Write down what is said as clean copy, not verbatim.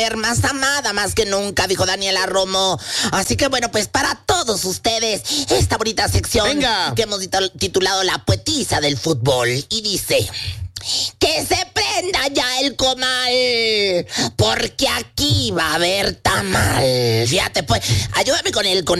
más amada más que nunca, dijo Daniela Romo. Así que bueno, pues para todos ustedes, esta bonita sección Venga. que hemos titulado La Poetisa del Fútbol. Y dice: que se prenda ya el comal, porque aquí va a haber tamal. Fíjate, pues, ayúdame con